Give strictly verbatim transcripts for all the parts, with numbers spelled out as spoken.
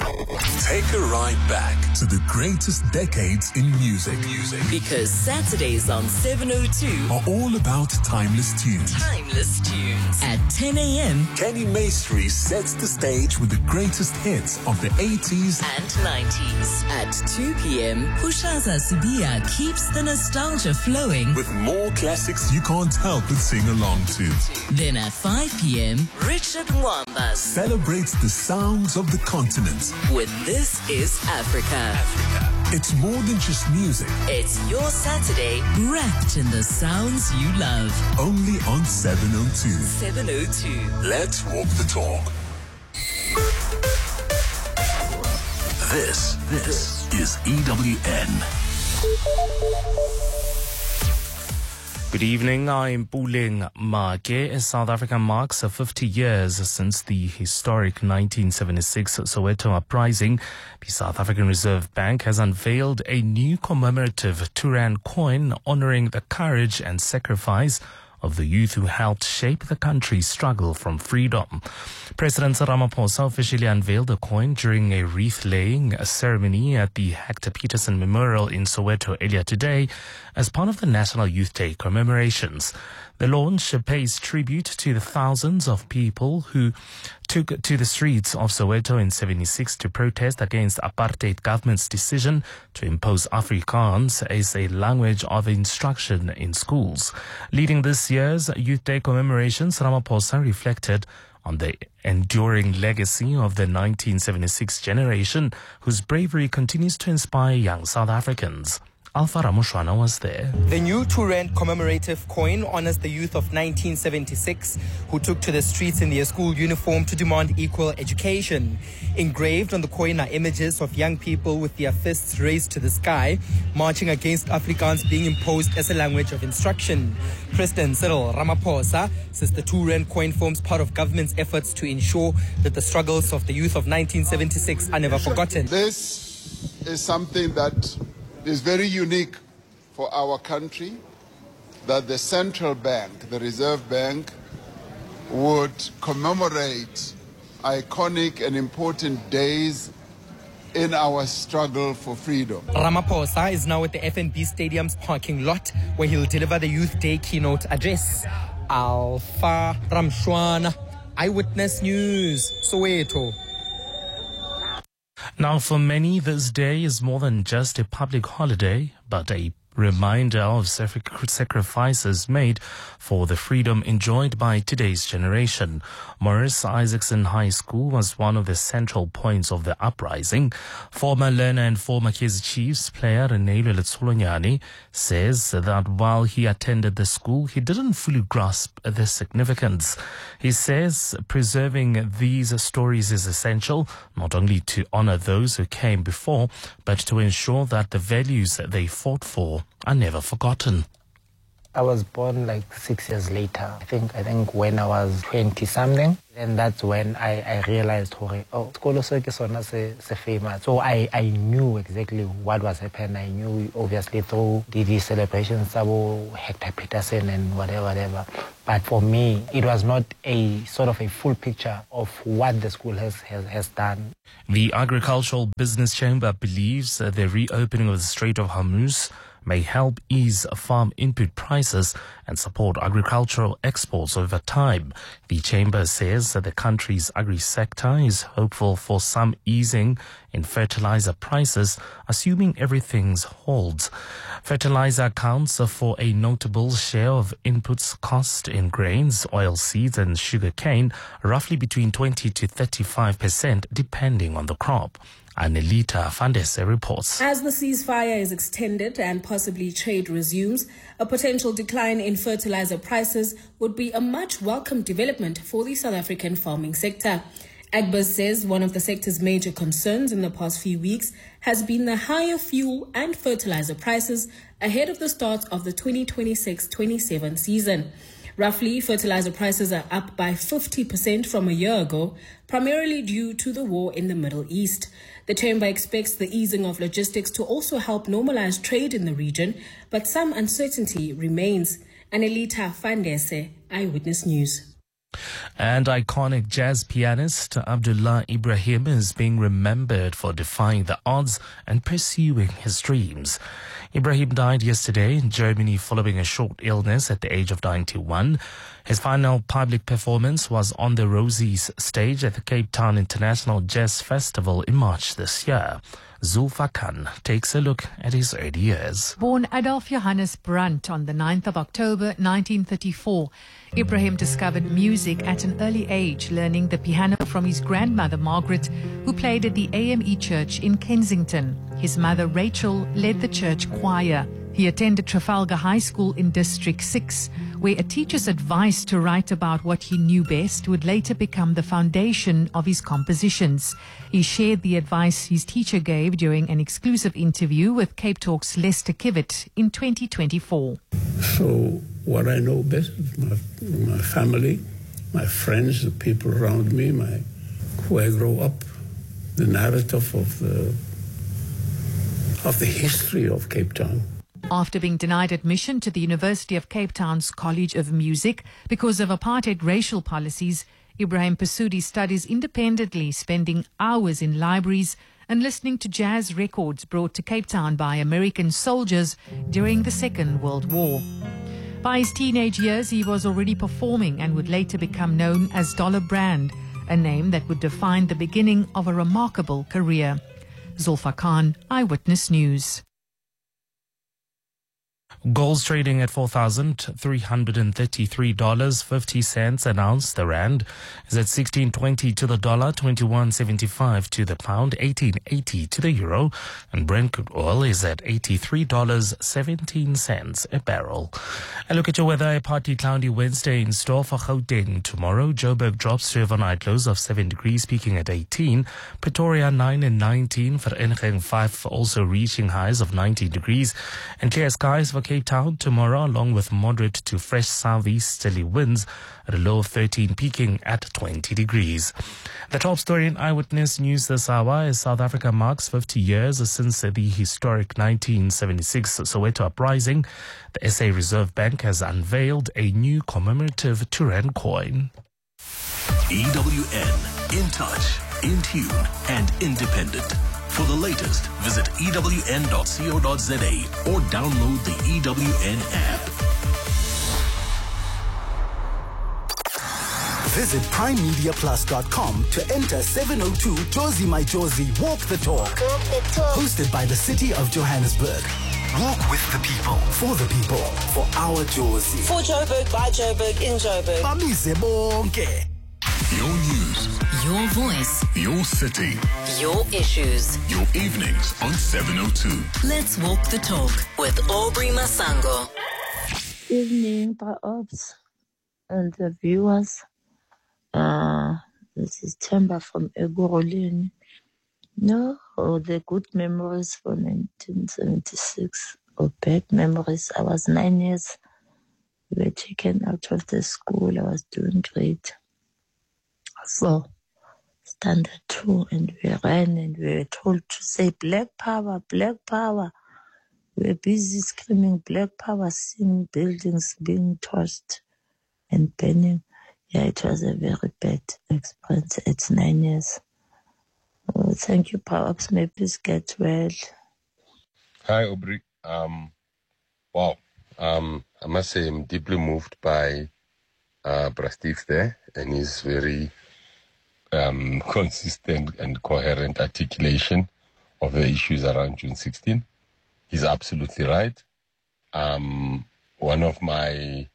Take a ride back to the greatest decades in music. Music. Because Saturdays on seven oh two are all about timeless tunes. Timeless tunes. At ten a.m. Kenny Maestri sets the stage with the greatest hits of the eighties and nineties. At two p.m. Hushaza Sibia keeps the nostalgia flowing with more classics you can't help but sing along to. Then at five p.m. Richard Mwamba celebrates the sounds of the continent with This Is Africa. Africa. It's more than just music. It's your Saturday wrapped in the sounds you love. Only on seven oh two. seven oh two. Let's walk the talk. This, this is E W N. Good evening, I'm Puleng Make. South Africa marks fifty years since the historic nineteen seventy-six Soweto uprising. The South African Reserve Bank has unveiled a new commemorative two rand coin honoring the courage and sacrifice of the youth who helped shape the country's struggle from freedom. President Ramaphosa officially unveiled the coin during a wreath-laying ceremony at the Hector Peterson Memorial in Soweto earlier today as part of the National Youth Day commemorations. The launch pays tribute to the thousands of people who took to the streets of Soweto in seventy-six to protest against apartheid government's decision to impose Afrikaans as a language of instruction in schools. Leading this year's Youth Day commemorations, Ramaphosa reflected on the enduring legacy of the nineteen seventy-six generation, whose bravery continues to inspire young South Africans. Alpha Ramushwana was there. The new two rand commemorative coin honors the youth of nineteen seventy-six who took to the streets in their school uniform to demand equal education. Engraved on the coin are images of young people with their fists raised to the sky, marching against Afrikaans being imposed as a language of instruction. President Cyril Ramaphosa says the two rand coin forms part of government's efforts to ensure that the struggles of the youth of nineteen seventy-six are never forgotten. This is something that is very unique for our country, that the central bank, the Reserve Bank, would commemorate iconic and important days in our struggle for freedom. Ramaphosa is now at the F N B Stadium's parking lot, where he'll deliver the Youth Day keynote address. Alpha Ramshwana, Eyewitness News, Soweto. Now, for many, this day is more than just a public holiday, but a reminder of sacrifices made for the freedom enjoyed by today's generation. Morris Isaacson High School was one of the central points of the uprising. Former learner and former Kaizer Chiefs player Renailo Letsolonyane says that while he attended the school, he didn't fully grasp the significance. He says preserving these stories is essential, not only to honor those who came before, but to ensure that the values they fought for are never forgotten. I was born like six years later. I think I think when I was twenty something, then that's when I, I realized, oh, skolo se ke sona se se famous. So I, I knew exactly what was happening. I knew obviously through the, the celebrations about Hector Peterson and whatever, whatever. But for me, it was not a sort of a full picture of what the school has, has, has done. The Agricultural Business Chamber believes uh, the reopening of the Strait of Hormuz may help ease farm input prices and support agricultural exports over time. The chamber says that the country's agri-sector is hopeful for some easing in fertilizer prices, assuming everything holds. Fertilizer accounts for a notable share of inputs cost in grains, oilseeds and sugarcane, roughly between twenty to thirty-five percent depending on the crop. Anelita Fandese reports. As the ceasefire is extended and possibly trade resumes, a potential decline in fertilizer prices would be a much welcome development for the South African farming sector. Agbus says one of the sector's major concerns in the past few weeks has been the higher fuel and fertilizer prices ahead of the start of the twenty twenty-six twenty-seven season. Roughly, fertilizer prices are up by fifty percent from a year ago, primarily due to the war in the Middle East. The chamber expects the easing of logistics to also help normalize trade in the region, but some uncertainty remains. Anelita Fandese, Eyewitness News. And iconic jazz pianist Abdullah Ibrahim is being remembered for defying the odds and pursuing his dreams. Ibrahim died yesterday in Germany following a short illness at the age of ninety-one. His final public performance was on the Rosie's stage at the Cape Town International Jazz Festival in March this year. Zulfa Khan takes a look at his early years. Born Adolf Johannes Brandt on the ninth of October nineteen thirty-four, Ibrahim discovered music at an early age, learning the piano from his grandmother Margaret, who played at the A M E Church in Kensington. His mother Rachel led the church choir. He attended Trafalgar High School in District six, where a teacher's advice to write about what he knew best would later become the foundation of his compositions. He shared the advice his teacher gave during an exclusive interview with Cape Talk's Lester Kivett in twenty twenty-four. So what I know best is my, my family, my friends, the people around me, my who I grow up, the narrative of the of the history of Cape Town. After being denied admission to the University of Cape Town's College of Music because of apartheid racial policies, Ibrahim pursued his studies independently, spending hours in libraries and listening to jazz records brought to Cape Town by American soldiers during the Second World War. By his teenage years, he was already performing and would later become known as Dollar Brand, a name that would define the beginning of a remarkable career. Zulfa Khan, Eyewitness News. Gold's trading at four thousand three hundred thirty-three dollars and fifty cents an ounce. The rand is at sixteen twenty to the dollar, twenty-one seventy-five to the pound, eighteen eighty to the euro, and Brent crude oil is at eighty-three dollars and seventeen cents a barrel. A look at your weather. A partly cloudy Wednesday in store for Gauteng. Tomorrow, Joburg drops to overnight lows of seven degrees, peaking at eighteen. Pretoria nine and nineteen. Vereeniging five also reaching highs of nineteen degrees. And clear skies for Cape Town tomorrow, along with moderate to fresh southeasterly winds at a low of thirteen, peaking at twenty degrees. The top story in Eyewitness News this hour is South Africa marks fifty years since the historic nineteen seventy-six Soweto uprising. The S A Reserve Bank has unveiled a new commemorative Turan coin. E W N, in touch, in tune, and independent. For the latest, visit E W N dot co dot za or download the E W N app. Visit prime media plus dot com to enter seven oh two Jozi My Jozi Walk the Talk. Walk the Talk. Hosted by the City of Johannesburg. Walk with the people, for the people, for our Jozi. For Joburg, by Joburg, in Joburg. Bamise bonke. Your news. Your voice. Your city. Your issues. Your evenings on seven oh two. Let's walk the talk with Aubrey Masango. Evening, Ops and the viewers. Uh, this is Temba from Egorolini. No, oh, the good memories for nineteen seventy-six or bad memories. I was nine years. We were taken out of the school. I was doing great. So, standard two, and we ran and we were told to say black power, black power. We were busy screaming black power, seeing buildings being tossed and burning. Yeah, it was a very bad experience. It's nine years. Oh, thank you, Power-Ups. May please get well. Hi, Aubrey. Um, wow. Um, I must say I'm deeply moved by uh, Bra Steve there and his very um, consistent and coherent articulation of the issues around June sixteenth. He's absolutely right. Um, one of my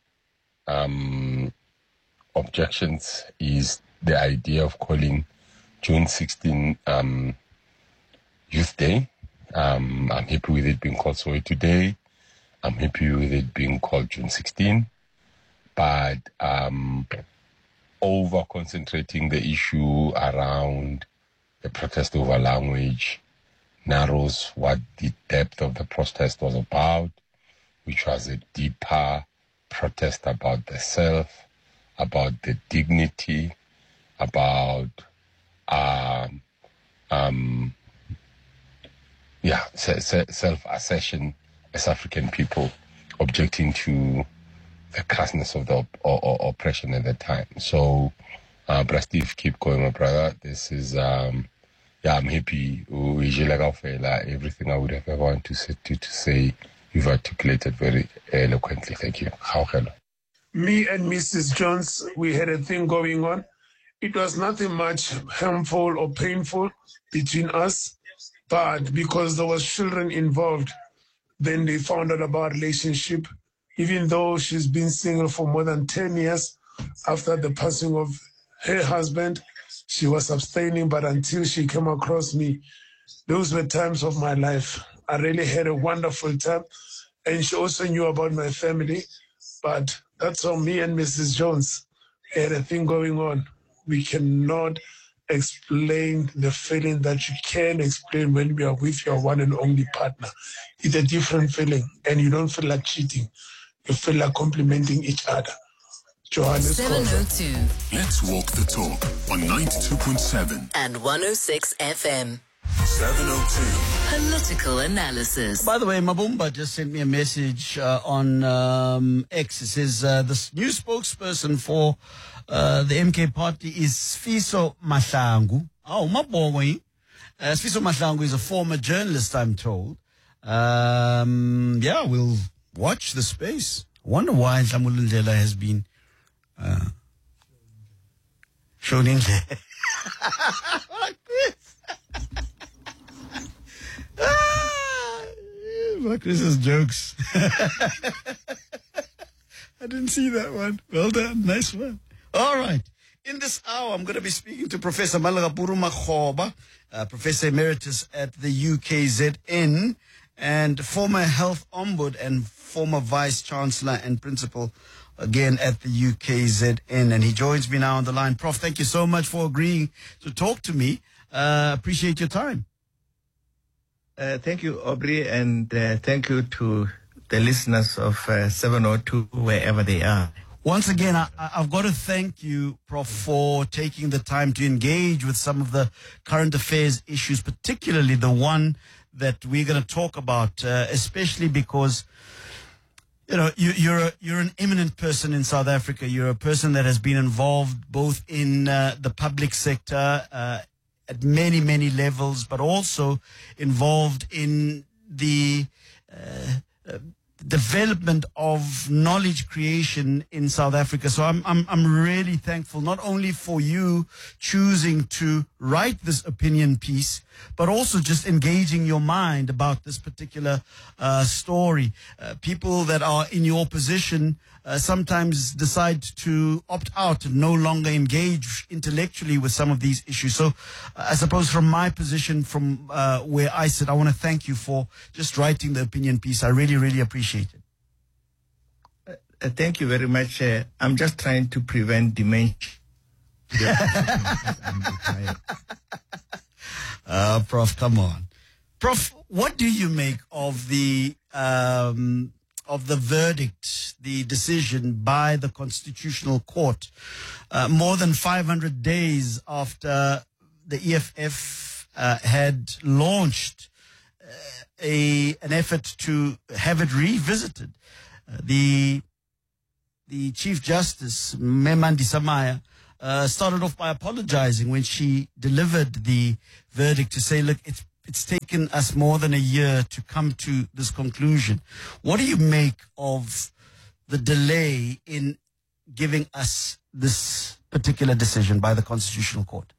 um, objections is the idea of calling June sixteenth um, Youth Day. Um, I'm happy with it being called Soweto Day. I'm happy with it being called June sixteenth. But um, over-concentrating the issue around the protest over language narrows what the depth of the protest was about, which was a deeper protest about the self, about the dignity, about um, um, yeah, self-assertion as African people, objecting to the crassness of the op- or, or oppression at that time. So, uh, Bra Steve, keep going, my brother. This is, um, yeah, I'm happy. Everything I would have ever wanted to say, to, to say, you've articulated very eloquently. Thank you. Me and Missus Jones, we had a thing going on. It was nothing much harmful or painful between us, but because there was children involved, then they found out about relationship. Even though she's been single for more than ten years, after the passing of her husband, she was abstaining, but until she came across me, those were times of my life. I really had a wonderful time, and she also knew about my family, but that's how me and Missus Jones had a thing going on. We cannot explain the feeling that you can explain when we are with your one and only partner. It's a different feeling, and you don't feel like cheating. You feel like complimenting each other. Johannes seven oh two. Let's walk the talk on ninety-two point seven and one oh six F M. seven oh two. Political analysis. By the way, Mabumba just sent me a message uh, on um, X. It says uh, the new spokesperson for uh, the M K party is Sfiso Mahlangu. Oh, Mabongwe. Uh, Sfiso Mahlangu is a former journalist, I'm told. Um, yeah, we'll watch the space. I wonder why Ndlamulundlela has been uh, shown in there. Like this. Ah, Chris's jokes. I didn't see that one. Well done. Nice one. All right. In this hour, I'm going to be speaking to Professor Malagapuru Makgoba, uh, Professor Emeritus at the U K Z N, and former health ombud and former vice chancellor and principal again at the U K Z N. And he joins me now on the line. Prof, thank you so much for agreeing to talk to me. Uh, appreciate your time. Uh, thank you, Aubrey, and uh, thank you to the listeners of uh, seven oh two, wherever they are. Once again, I, I've got to thank you, Prof, for taking the time to engage with some of the current affairs issues, particularly the one that we're going to talk about, uh, especially because, you know, you, you're a, you're an eminent person in South Africa. You're a person that has been involved both in uh, the public sector, uh, at many, many levels, but also involved in the uh, uh, development of knowledge creation in South Africa. So I'm, I'm, I'm really thankful not only for you choosing to write this opinion piece, but also just engaging your mind about this particular uh, story. Uh, people that are in your position uh, sometimes decide to opt out and no longer engage intellectually with some of these issues. So uh, I suppose from my position, from uh, where I sit, I want to thank you for just writing the opinion piece. I really, really appreciate it. Uh, thank you very much. Uh, I'm just trying to prevent dementia. Uh, Prof, come on. Prof, what do you make of the um, of the verdict, the decision by the Constitutional Court, uh, more than five hundred days after the E F F uh, had launched uh, a an effort to have it revisited? Uh, the the Chief Justice, Memandi Samaya, Uh, started off by apologizing when she delivered the verdict to say, look, it's it's taken us more than a year to come to this conclusion. What do you make of the delay in giving us this particular decision by the Constitutional Court?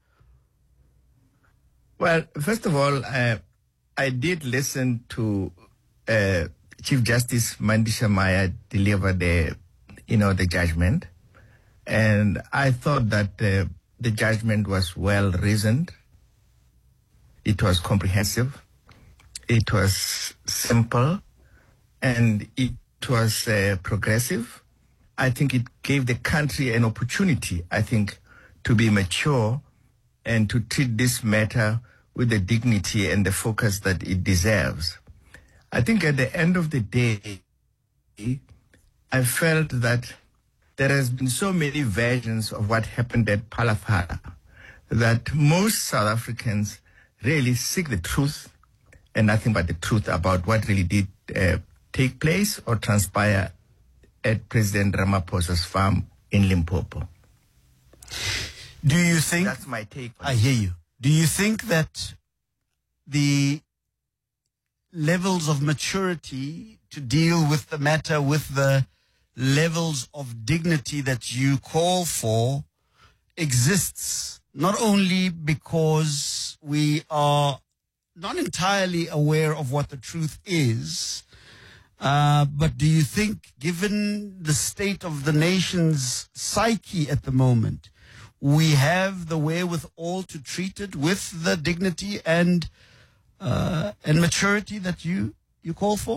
Well, first of all, uh, I did listen to uh, Chief Justice Mandisha Maya deliver the, you know, the judgment. And I thought that uh, the judgment was well reasoned. It was comprehensive. It was simple. And it was uh, progressive. I think it gave the country an opportunity, I think, to be mature and to treat this matter with the dignity and the focus that it deserves. I think at the end of the day, I felt that there has been so many versions of what happened at Phalaphala that most South Africans really seek the truth and nothing but the truth about what really did uh, take place or transpire at President Ramaphosa's farm in Limpopo. Do you think... That's my take. I hear you. Do you think that the levels of maturity to deal with the matter, with the levels of dignity that you call for, exists not only because we are not entirely aware of what the truth is, uh, but do you think, given the state of the nation's psyche at the moment, we have the wherewithal to treat it with the dignity and uh, and maturity that you, you call for?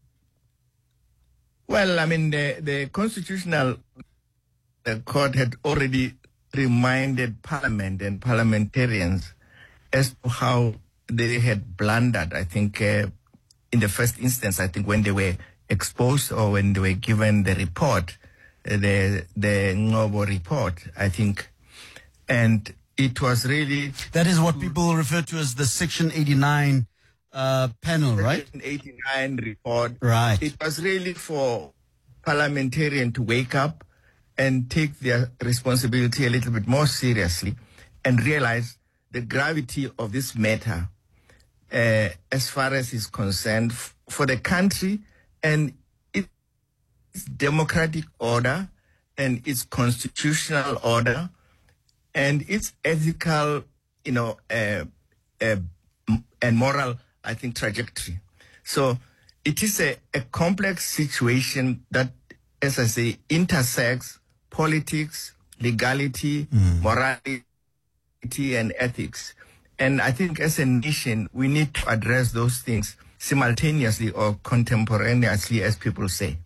Well, I mean, the, the Constitutional the Court had already reminded Parliament and parliamentarians as to how they had blundered, I think, uh, in the first instance, I think when they were exposed or when they were given the report, uh, the, the Ngobo report, I think, and it was really... That is what people refer to as the Section eighty-nine uh, panel, right? Section eighty-nine report. Right. It was really for parliamentarians to wake up and take their responsibility a little bit more seriously and realize the gravity of this matter uh, as far as is concerned f- for the country and its democratic order and its constitutional order and its ethical, you know, uh, uh, and moral, I think, trajectory. So it is a, a complex situation that, as I say, intersects politics, legality, mm. morality, and ethics. And I think as a nation, we need to address those things simultaneously or contemporaneously, as people say.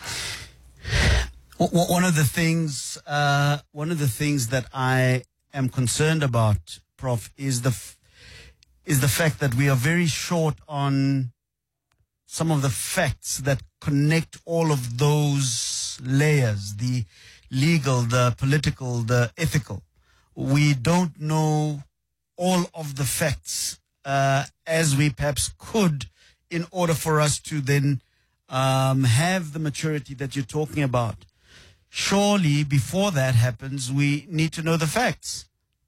One of the things, uh, one of the things that I am concerned about, Professor, is the f- is the fact that we are very short on some of the facts that connect all of those layers: the legal, the political, the ethical. We don't know all of the facts uh, as we perhaps could, in order for us to then um, have the maturity that you're talking about. Surely, before that happens, we need to know the facts.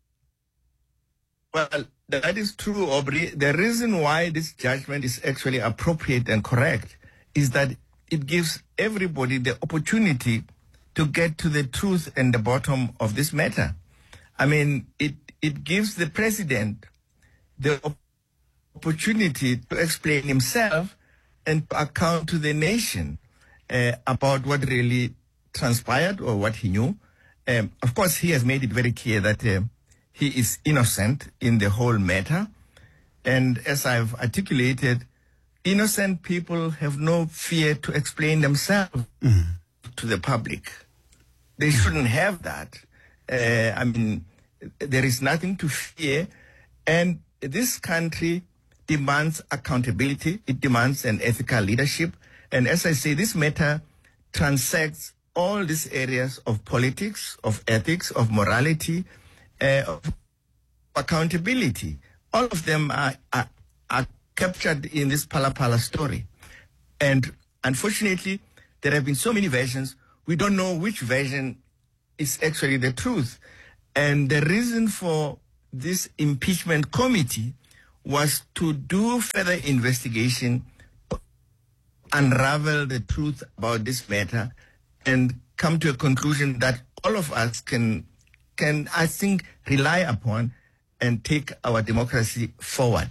Well, that is true, Aubrey. The reason why this judgment is actually appropriate and correct is that it gives everybody the opportunity to get to the truth and the bottom of this matter. I mean, it, it gives the president the op- opportunity to explain himself and to account to the nation uh, about what really transpired or what he knew. Um, of course, he has made it very clear that uh, he is innocent in the whole matter. And as I've articulated, innocent people have no fear to explain themselves mm. to the public. They shouldn't have that. Uh, I mean, there is nothing to fear. And this country demands accountability. It demands an ethical leadership. And as I say, this matter transects all these areas of politics, of ethics, of morality, uh, of accountability. All of them are, are, are captured in this Phala Phala story. And unfortunately, there have been so many versions, we don't know which version is actually the truth. And the reason for this impeachment committee was to do further investigation, unravel the truth about this matter, and come to a conclusion that all of us can, can I think, rely upon and take our democracy forward.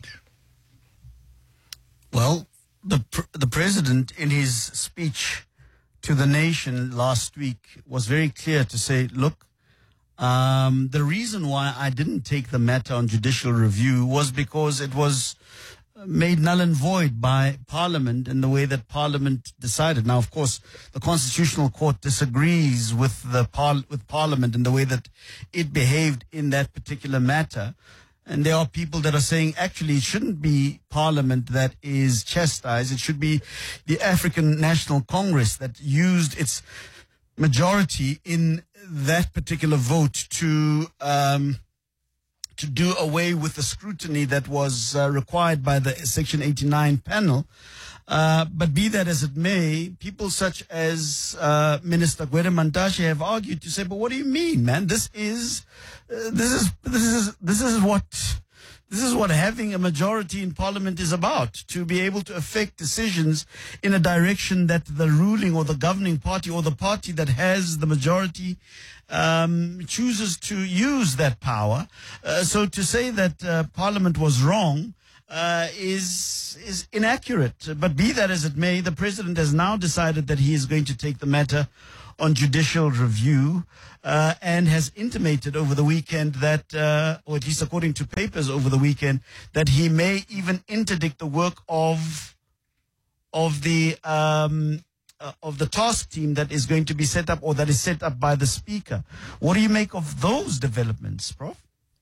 Well, the pr- the president, in his speech to the nation last week, was very clear to say, look, um, the reason why I didn't take the matter on judicial review was because it was made null and void by Parliament and the way that Parliament decided. Now, of course, the Constitutional Court disagrees with the par- with Parliament and the way that it behaved in that particular matter. And there are people that are saying, actually, it shouldn't be Parliament that is chastised. It should be the African National Congress that used its majority in that particular vote to um, to do away with the scrutiny that was uh, required by the Section eighty-nine panel. Uh, but be that as it may, people such as uh, Minister Gwede Mantashe have argued to say, but what do you mean, man? This is, uh, this is, this is, this is what, this is what having a majority in parliament is about, to be able to affect decisions in a direction that the ruling or the governing party or the party that has the majority um, chooses to use that power. Uh, so to say that uh, parliament was wrong Uh, is is inaccurate. But be that as it may, the president has now decided that he is going to take the matter on judicial review uh, and has intimated over the weekend that, uh, or at least according to papers over the weekend, that he may even interdict the work of of the um, uh, of the task team that is going to be set up or that is set up by the speaker. What do you make of those developments, Professor?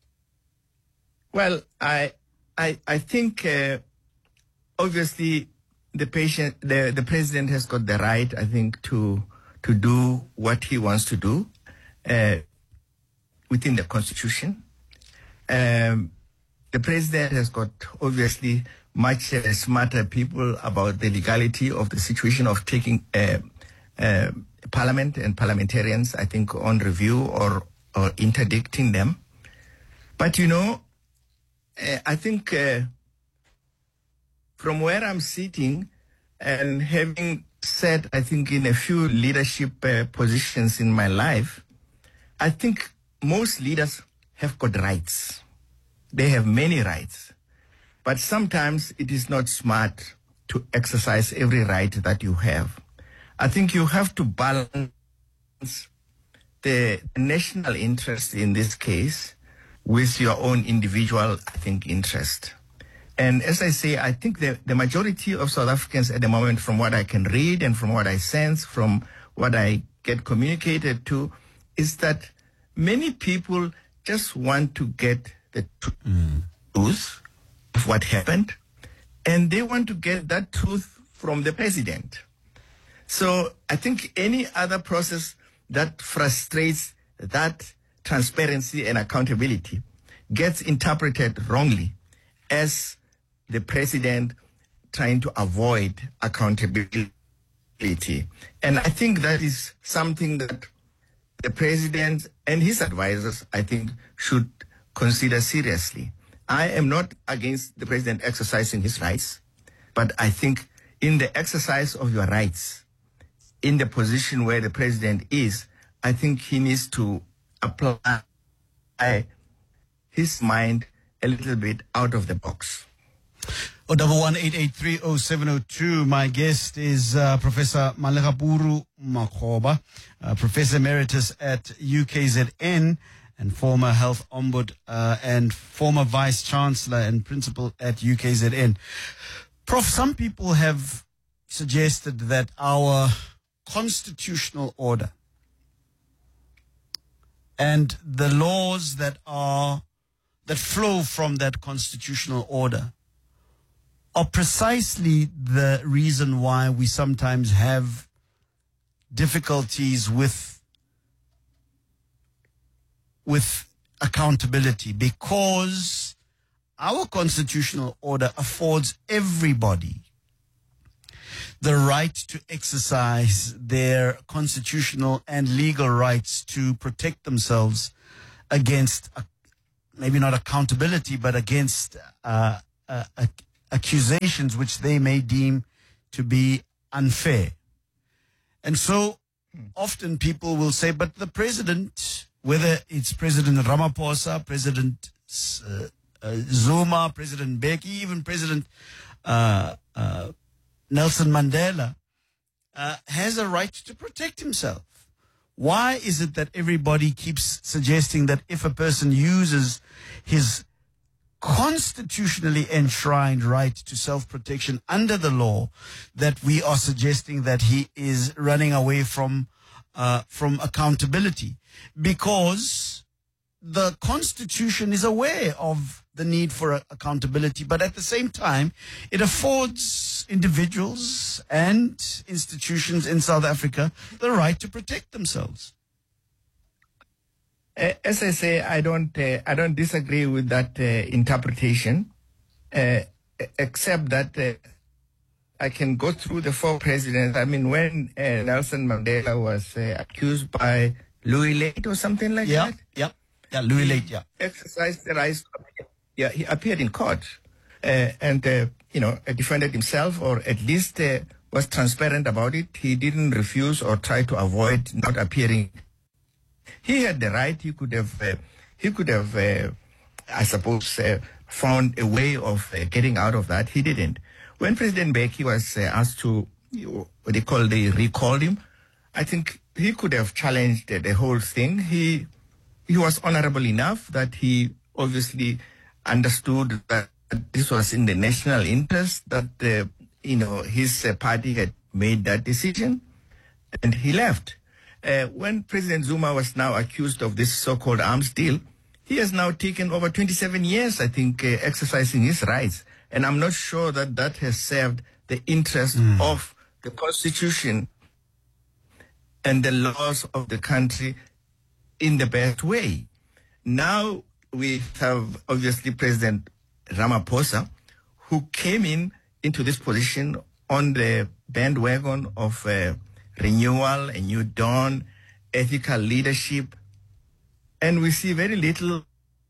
Well, I. I, I think uh, obviously the patient, the, the president has got the right, I think, to to do what he wants to do uh, within the constitution. Um, the president has got obviously much uh, smarter people about the legality of the situation of taking uh, uh, parliament and parliamentarians, I think, on review or or interdicting them. But you know, Uh, I think uh, from where I'm sitting and having sat, I think, in a few leadership uh, positions in my life, I think most leaders have got rights. They have many rights. But sometimes it is not smart to exercise every right that you have. I think you have to balance the national interest in this case with your own individual, I think, interest. And as I say, I think the, the majority of South Africans at the moment, from what I can read and from what I sense, from what I get communicated to, is that many people just want to get the truth of what happened, and they want to get that truth from the president. So I think any other process that frustrates that transparency and accountability gets interpreted wrongly as the president trying to avoid accountability. And I think that is something that the president and his advisors, I think, should consider seriously. I am not against the president exercising his rights, but I think in the exercise of your rights, in the position where the president is, I think he needs to apply his mind a little bit out of the box. O double one eight eight three oh seven oh two. My guest is uh, Professor Malekaburu Makgoba, uh, Professor Emeritus at U K Z N and former Health Ombud uh, and former Vice Chancellor and Principal at U K Z N. Prof, some people have suggested that our constitutional order and the laws that are that flow from that constitutional order are precisely the reason why we sometimes have difficulties with with accountability, because our constitutional order affords everybody the right to exercise their constitutional and legal rights to protect themselves against, uh, maybe not accountability, but against uh, uh, uh, accusations which they may deem to be unfair. And so often people will say, but the president, whether it's President Ramaphosa, President uh, uh, Zuma, President Mbeki, even President uh, uh, Nelson Mandela, uh, has a right to protect himself. Why is it that everybody keeps suggesting that if a person uses his constitutionally enshrined right to self-protection under the law, that we are suggesting that he is running away from uh, from accountability? Because the Constitution is aware of the need for accountability, but at the same time, it affords individuals and institutions in South Africa the right to protect themselves. Uh, as I say, I don't, uh, I don't disagree with that uh, interpretation, uh, except that uh, I can go through the four presidents. I mean, when uh, Nelson Mandela was uh, accused by Louis Late or something like yeah, that, yeah, yeah, Louis Late, yeah, exercised the right. Yeah, he appeared in court uh, and uh, you know defended himself, or at least uh, was transparent about it. He didn't refuse or try to avoid not appearing. He had the right. He could have, uh, he could have, uh, I suppose, uh, found a way of uh, getting out of that. He didn't. When President Mbeki was uh, asked to, you know, what they call, they recalled him, I think he could have challenged uh, the whole thing. He, he was honorable enough that he obviously understood that this was in the national interest, that, uh, you know, his uh, party had made that decision, and he left. Uh, when President Zuma was now accused of this so-called arms deal, he has now taken over twenty-seven years, I think, uh, exercising his rights. And I'm not sure that that has served the interest mm. of the Constitution and the laws of the country in the best way. Now we have, obviously, President Ramaphosa, who came in into this position on the bandwagon of uh, renewal, a new dawn, ethical leadership. And we see very little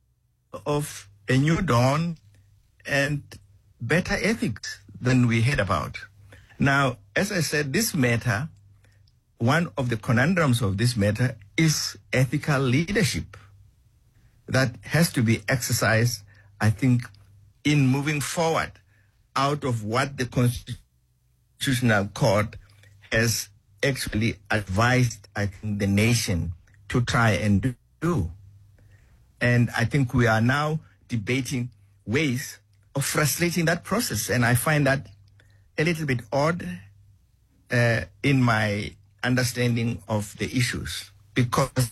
of a new dawn and better ethics than we heard about. Now, as I said, this matter, one of the conundrums of this matter is ethical leadership that has to be exercised, I think, in moving forward out of what the Constitutional Court has actually advised, I think, the nation to try and do. And I think we are now debating ways of frustrating that process. And I find that a little bit odd uh, in my understanding of the issues. Because,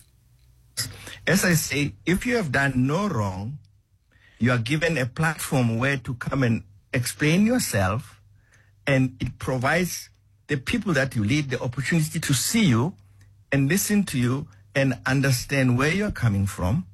as I say, if you have done no wrong, you are given a platform where to come and explain yourself, and it provides the people that you lead the opportunity to see you and listen to you and understand where you're coming from.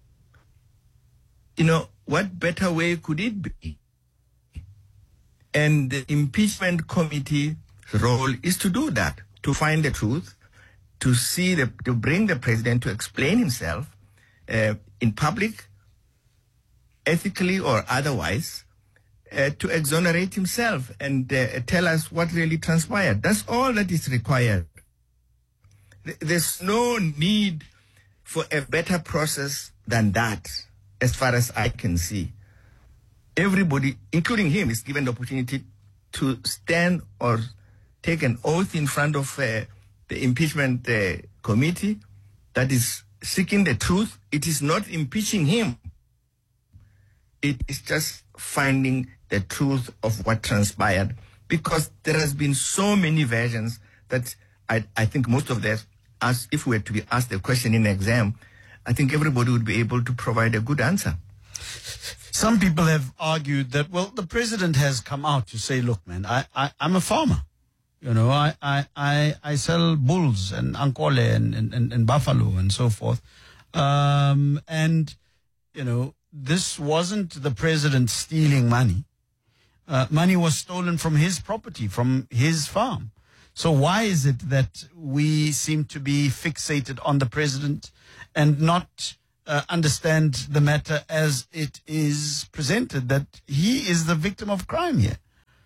You know, what better way could it be? And the impeachment committee's role is to do that, to find the truth, to see the, to bring the president to explain himself uh, in public, ethically or otherwise, uh, to exonerate himself and uh, tell us what really transpired. That's all that is required. There's no need for a better process than that, as far as I can see. Everybody, including him, is given the opportunity to stand or take an oath in front of uh, the impeachment uh, committee that is seeking the truth. It is not impeaching him. It is just finding the truth of what transpired, because there has been so many versions that I, I think most of them, as if we were to be asked a question in an exam, I think everybody would be able to provide a good answer. Some people have argued that, well, the president has come out to say, look, man, I, I, I'm a farmer. You know, I, I, I, I sell bulls and ankole and, and, and buffalo and so forth. Um, and, you know, this wasn't the president stealing money. Uh, money was stolen from his property, from his farm. So why is it that we seem to be fixated on the president and not uh, understand the matter as it is presented, that he is the victim of crime here?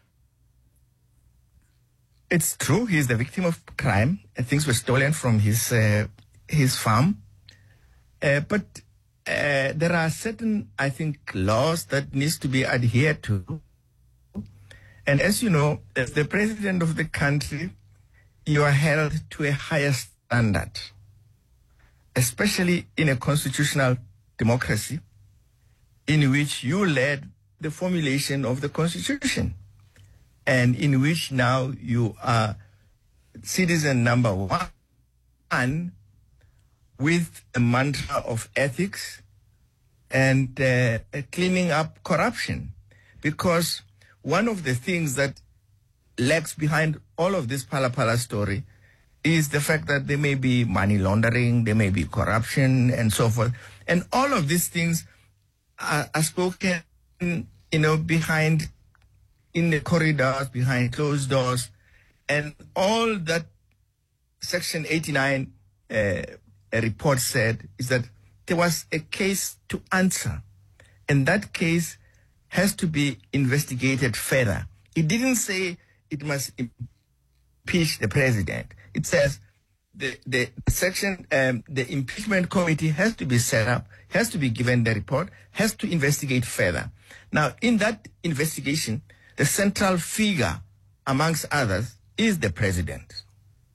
It's true, he is the victim of crime. Things were stolen from his uh, his farm. Uh, but uh, there are certain, I think, laws that needs to be adhered to. And as you know, as the president of the country, you are held to a higher standard, especially in a constitutional democracy in which you led the formulation of the Constitution, and in which now you are citizen number one with a mantra of ethics and uh, cleaning up corruption. Because one of the things that lags behind all of this Phala Phala story is the fact that there may be money laundering, there may be corruption, and so forth. And all of these things are, are spoken, you know, behind, in the corridors, behind closed doors. And all that Section eighty-nine uh, report said is that there was a case to answer. And that case has to be investigated further. It didn't say it must impeach the president. It says the, the section, um, the impeachment committee has to be set up, has to be given the report, has to investigate further. Now, in that investigation, the central figure, amongst others, is the president.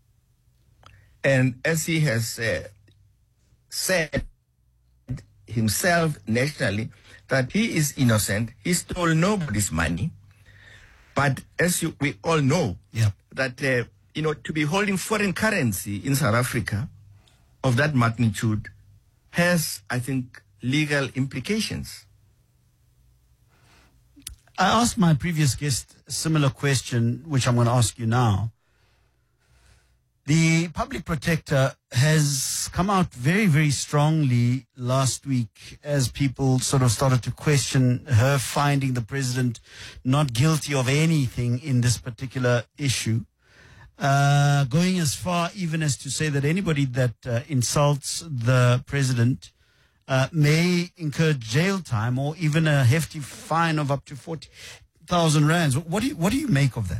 And as he has uh, said himself nationally, that he is innocent, he stole nobody's money. But as you, we all know, yeah. that, uh, you know, to be holding foreign currency in South Africa of that magnitude has, I think, legal implications. I asked my previous guest a similar question, which I'm going to ask you now. The public protector has come out very, very strongly last week as people sort of started to question her finding the president not guilty of anything in this particular issue, uh, going as far even as to say that anybody that uh, insults the president uh, may incur jail time or even a hefty fine of up to forty thousand rands. What do you, what do you make of that?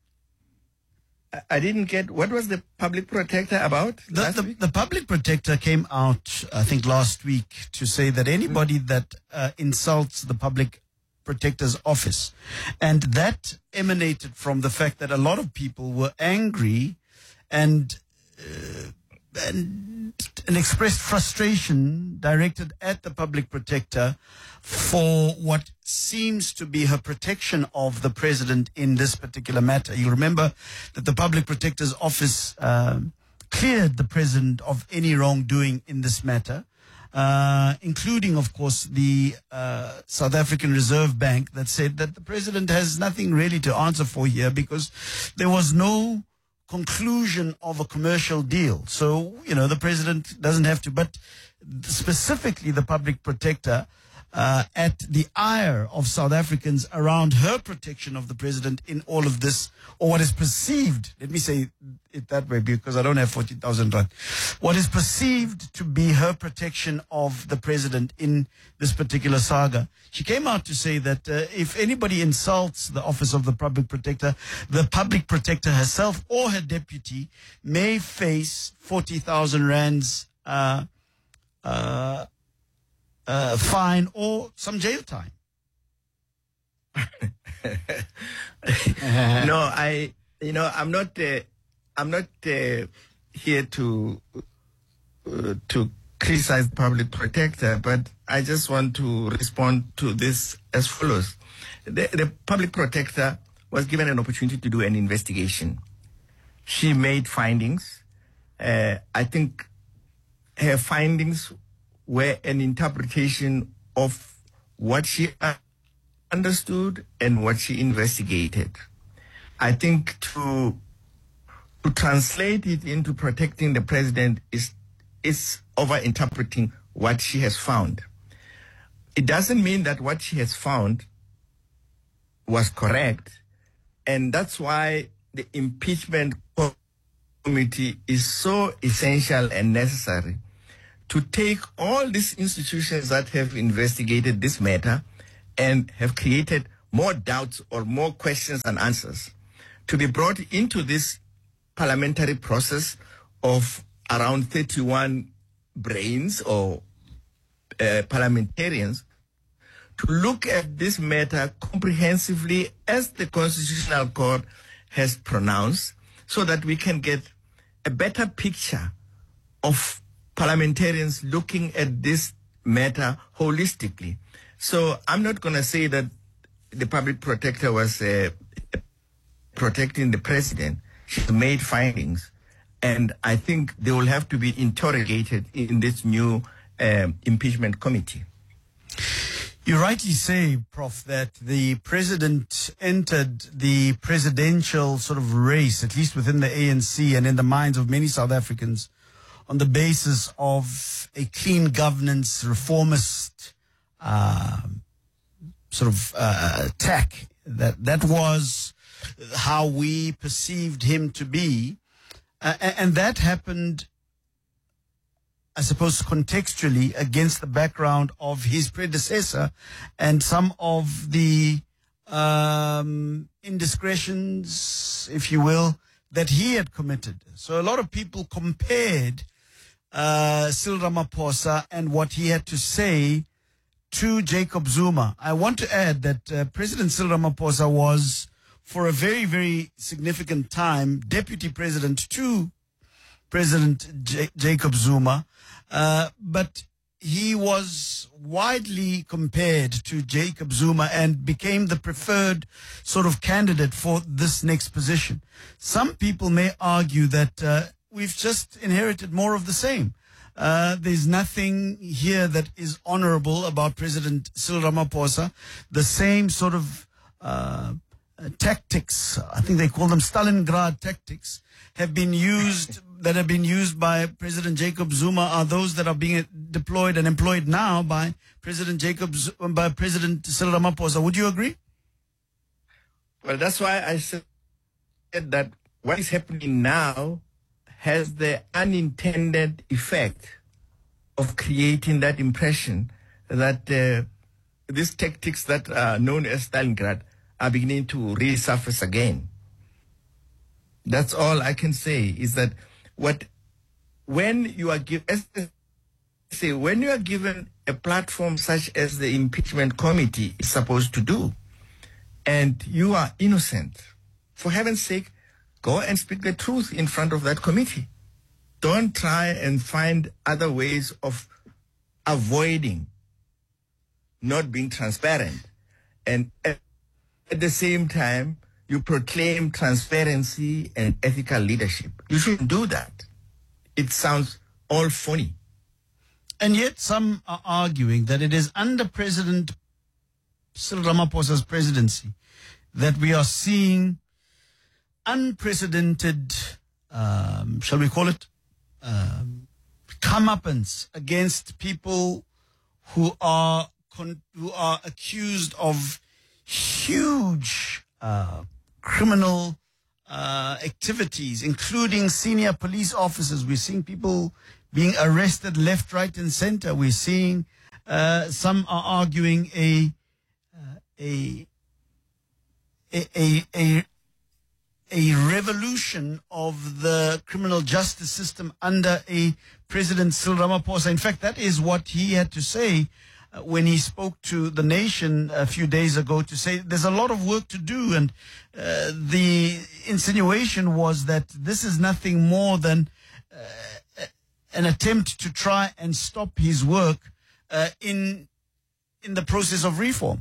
I didn't get, what was the public protector about? The, the, the public protector came out, I think, last week to say that anybody mm-hmm. that uh, insults the public protector's office, and that emanated from the fact that a lot of people were angry and, uh, and, and expressed frustration directed at the public protector for what seems to be her protection of the president in this particular matter. You remember that the public protector's office uh, cleared the president of any wrongdoing in this matter, uh, including, of course, the uh, South African Reserve Bank that said that the president has nothing really to answer for here because there was no conclusion of a commercial deal. So, you know, the president doesn't have to, but specifically the public protector Uh, at the ire of South Africans around her protection of the president in all of this, or what is perceived, let me say it that way because I don't have forty thousand rand, what is perceived to be her protection of the president in this particular saga. She came out to say that uh, if anybody insults the office of the public protector, the public protector herself or her deputy may face forty thousand rands uh, uh, Uh, fine or some jail time. No, I, you know, I'm not, uh, I'm not uh, here to uh, to criticize the public protector, but I just want to respond to this as follows: the, the public protector was given an opportunity to do an investigation. She made findings. Uh, I think her findings were an interpretation of what she understood and what she investigated. I think to to translate it into protecting the president is is over-interpreting what she has found. It doesn't mean that what she has found was correct, and that's why the impeachment committee is so essential and necessary, to take all these institutions that have investigated this matter and have created more doubts or more questions than answers, to be brought into this parliamentary process of around thirty-one brains or uh, parliamentarians, to look at this matter comprehensively as the Constitutional Court has pronounced, so that we can get a better picture of parliamentarians looking at this matter holistically. So I'm not going to say that the public protector was uh, protecting the president. She made findings, and I think they will have to be interrogated in this new um, impeachment committee. You rightly say, Professor, that the president entered the presidential sort of race, at least within the A N C and in the minds of many South Africans, on the basis of a clean governance, reformist uh, sort of uh, tack. That that was how we perceived him to be, uh, and that happened, I suppose, contextually against the background of his predecessor and some of the um, indiscretions, if you will, that he had committed. So a lot of people compared uh, Cyril Ramaphosa and what he had to say to Jacob Zuma. I want to add that uh, President Cyril Ramaphosa was, for a very, very significant time, deputy president to President J- Jacob Zuma. Uh, but he was widely compared to Jacob Zuma and became the preferred sort of candidate for this next position. Some people may argue that uh, we've just inherited more of the same. Uh, there's nothing here that is honorable about President Cyril Ramaphosa. The same sort of uh, tactics, I think they call them Stalingrad tactics, have been used, that have been used by President Jacob Zuma, are those that are being deployed and employed now by President Jacob, by President Cyril Ramaphosa. Would you agree? Well, that's why I said that what is happening now has the unintended effect of creating that impression that uh, these tactics that are known as Stalingrad are beginning to resurface again. That's all I can say, is that what when you are given, as I say, when you are given a platform such as the impeachment committee is supposed to do, and you are innocent, for heaven's sake, go and speak the truth in front of that committee. Don't try and find other ways of avoiding not being transparent. And at the same time, you proclaim transparency and ethical leadership. You shouldn't do that. It sounds all funny. And yet some are arguing that it is under President Cyril Ramaphosa's presidency that we are seeing unprecedented, um, shall we call it, um, comeuppance against people who are con- who are accused of huge uh, criminal uh, activities, including senior police officers. We're seeing people being arrested left, right, and center. We're seeing uh, some are arguing a uh, a a a, a a revolution of the criminal justice system under a President Cyril Ramaphosa. In fact, that is what he had to say uh, when he spoke to the nation a few days ago, to say there's a lot of work to do. And uh, the insinuation was that this is nothing more than uh, an attempt to try and stop his work uh, in in the process of reform.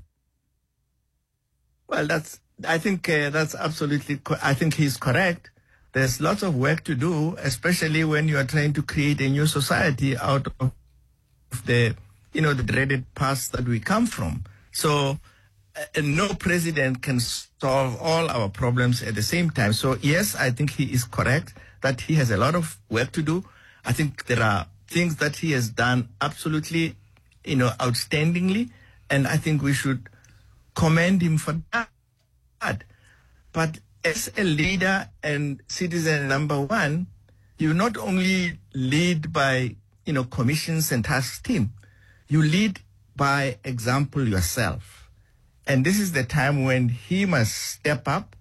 Well, that's I think uh, that's absolutely, co- I think he's correct. There's lots of work to do, especially when you are trying to create a new society out of the, you know, the dreaded past that we come from. So uh, no president can solve all our problems at the same time. So yes, I think he is correct that he has a lot of work to do. I think there are things that he has done absolutely, you know, outstandingly. And I think we should commend him for that. But as a leader and citizen number one, you not only lead by, you know, commissions and task team, you lead by example yourself. And this is the time when he must step up